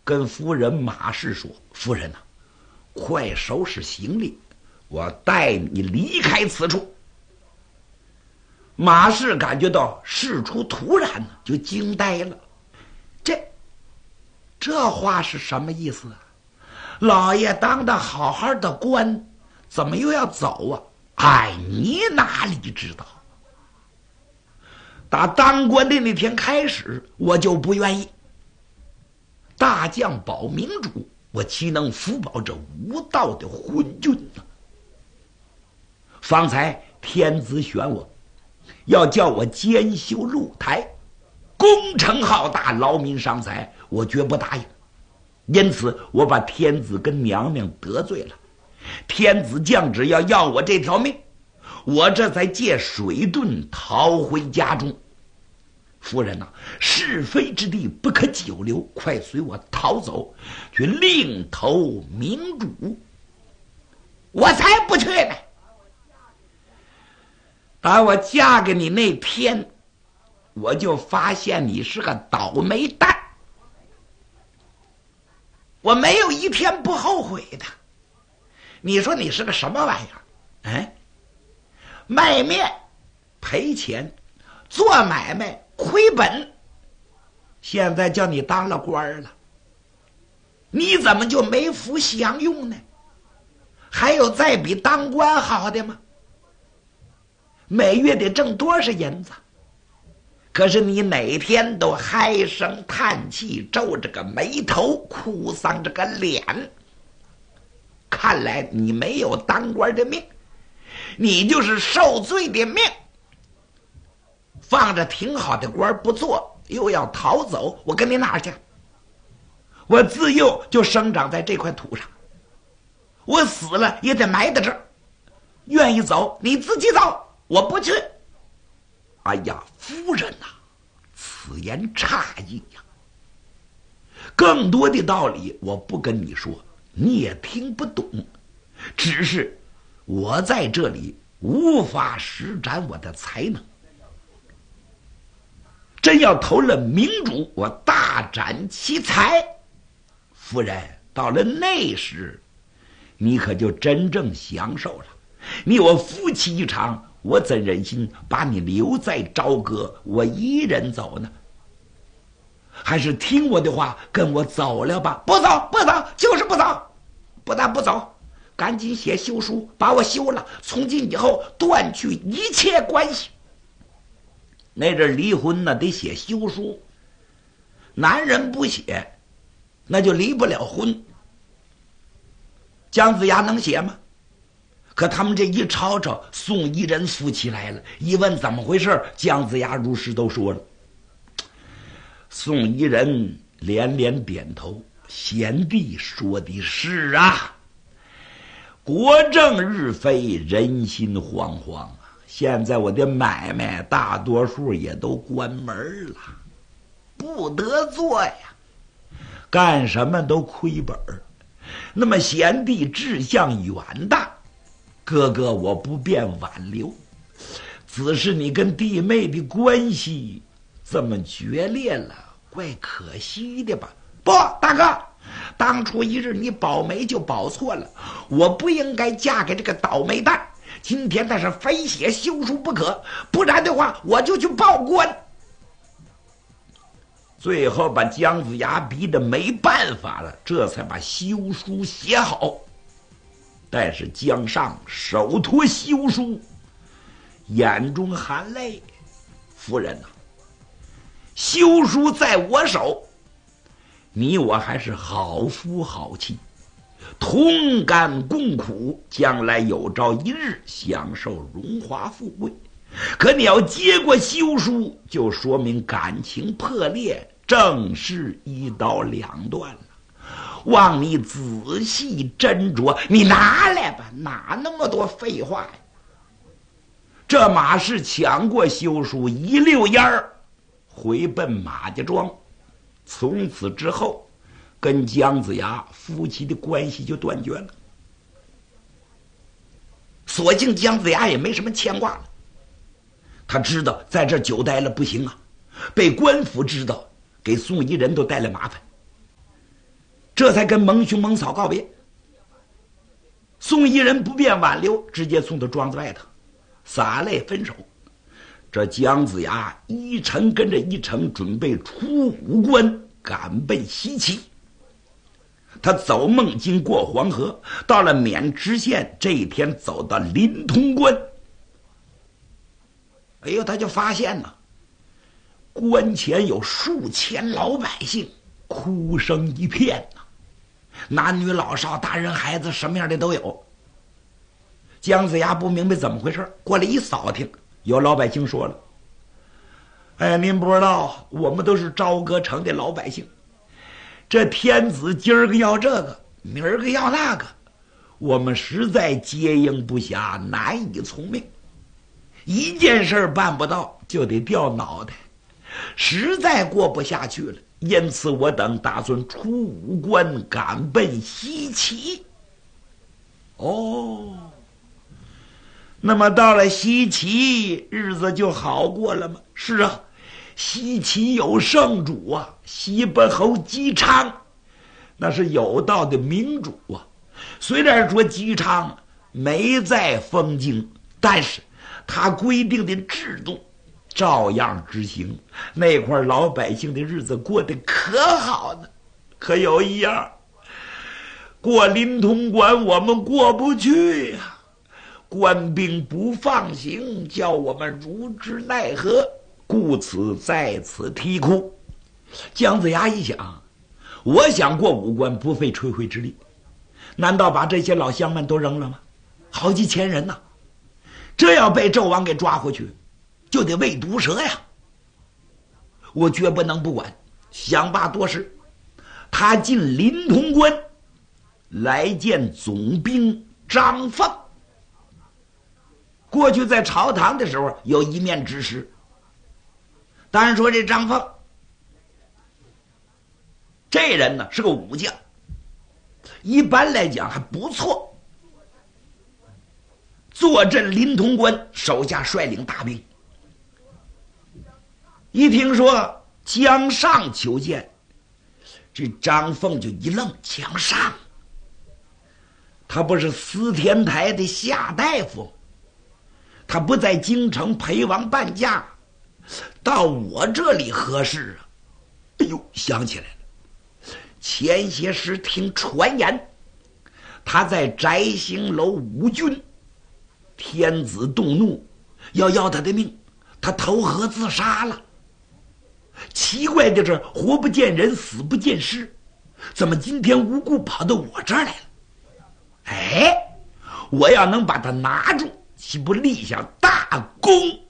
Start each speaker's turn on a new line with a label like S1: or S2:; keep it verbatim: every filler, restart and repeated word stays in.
S1: 跟夫人马氏说：“夫人呐、啊，快收拾行李，我带你离开此处。”马氏感觉到事出突然呢，就惊呆了。这这话是什么意思啊？老爷当的好好的官，怎么又要走啊？哎，你哪里知道？打当官的那天开始，我就不愿意。大将保明主，我岂能服保这无道的昏君呢？方才天子选我，要叫我监修露台，工程浩大，劳民伤财，我绝不答应。因此我把天子跟娘娘得罪了，天子降旨要要我这条命，我这才借水遁逃回家中。夫人呐、啊，是非之地不可久留，快随我逃走，去另投明主。我才不去呢！打我嫁给你那天，我就发现你是个倒霉蛋，我没有一天不后悔的。你说你是个什么玩意儿？哎，卖面赔钱，做买卖亏本，现在叫你当了官了，你怎么就没福享用呢？还有再比当官好的吗？每月得挣多少银子？可是你哪天都唉声叹气，皱着个眉头，哭丧着个脸。看来你没有当官的命，你就是受罪的命。放着挺好的官不做，又要逃走，我跟你哪儿去？我自幼就生长在这块土上，我死了也得埋在这儿。愿意走你自己走，我不去。哎呀，夫人呐、啊，此言差矣呀！更多的道理我不跟你说，你也听不懂，只是我在这里无法施展我的才能。真要投了明主，我大展其才。夫人，到了那时，你可就真正享受了。你我夫妻一场，我怎忍心把你留在朝歌，我一人走呢？还是听我的话，跟我走了吧。不走，不走，就是不走。不但不走，赶紧写休书，把我休了，从今以后断去一切关系。那阵离婚呢，得写休书，男人不写，那就离不了婚。姜子牙能写吗？可他们这一吵吵，宋一人夫妻来了，一问怎么回事，姜子牙如实都说了。宋一人连连点头，贤弟说的是啊，国政日非，人心惶惶啊。现在我的买卖大多数也都关门了，不得做呀，干什么都亏本。那么贤弟志向远大，哥哥我不便挽留，只是你跟弟妹的关系这么决裂了，怪可惜的吧？不，大哥，当初一日你保媒就保错了，我不应该嫁给这个倒霉蛋。今天他是非写休书不可，不然的话我就去报官。最后把姜子牙逼得没办法了，这才把休书写好。但是姜尚手托休书，眼中含泪。夫人呐、啊，休书在我手，你我还是好夫好妻，同甘共苦，将来有朝一日享受荣华富贵。可你要接过休书，就说明感情破裂，正是一刀两断了。望你仔细斟酌，你拿来吧，哪那么多废话呀？这马氏抢过休书，一溜烟儿回奔马家庄。从此之后，跟姜子牙夫妻的关系就断绝了。所幸姜子牙也没什么牵挂了，他知道在这久待了不行啊，被官府知道，给宋一人都带来麻烦。 这才跟蒙兄蒙嫂告别。宋义人不便挽留，直接送到庄子外头，洒泪分手。这姜子牙一程跟着一程，准备出武关，赶奔西岐。他走孟津，过黄河，到了渑池县，这一天走到临潼关。哎呦，他就发现呢，关前有数千老百姓，哭声一片呐，男女老少、大人孩子，什么样的都有。姜子牙不明白怎么回事，过来一扫听，有老百姓说了：“哎，您不知道，我们都是朝歌城的老百姓。这天子今儿个要这个，明儿个要那个，我们实在接应不暇，难以从命。一件事办不到，就得掉脑袋，实在过不下去了。因此，我等打算出武关，赶奔西岐。”哦，那么到了西岐，日子就好过了吗？是啊，西岐有圣主啊，西伯侯姬昌，那是有道的明主啊。虽然说姬昌没在封京，但是他规定的制度照样执行。那块老百姓的日子过得可好呢。可有一样，过临潼关我们过不去呀、啊。官兵不放行，叫我们如之奈何？故此在此啼哭。姜子牙一想，我想过武关不费吹灰之力，难道把这些老乡们都扔了吗？好几千人呐，这要被纣王给抓回去，就得喂毒蛇呀！我绝不能不管。想罢多时，他进临潼关，来见总兵张凤。过去在朝堂的时候有一面之识，当然说这张凤这人呢是个武将，一般来讲还不错，坐镇临潼关，手下率领大兵。一听说姜尚求见，这张凤就一愣。姜尚他不是司天台的夏大夫，他不在京城陪王伴驾，到我这里合适啊？哎呦，想起来了，前些时听传言，他在摘星楼五军，天子动怒，要要他的命，他投河自杀了。奇怪的是，活不见人，死不见尸，怎么今天无故跑到我这儿来了？哎，我要能把他拿住，岂不立下大功？